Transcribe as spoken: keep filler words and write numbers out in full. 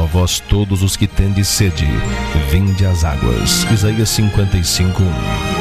vós todos os que tendes sede, vinde às águas. Isaías cinquenta e cinco, um.